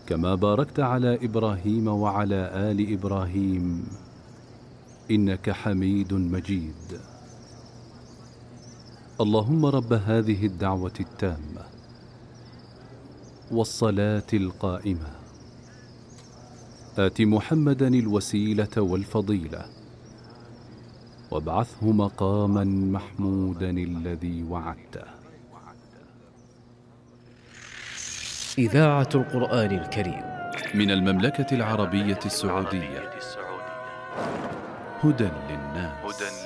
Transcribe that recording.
كما باركت على إبراهيم وعلى آل إبراهيم إنك حميد مجيد. اللهم رب هذه الدعوة التامة والصلاة القائمة آت محمدا الوسيلة والفضيلة وابعثه مقاما محمودا الذي وعدته. إذاعة القرآن الكريم من المملكة العربية السعودية. هدى للناس.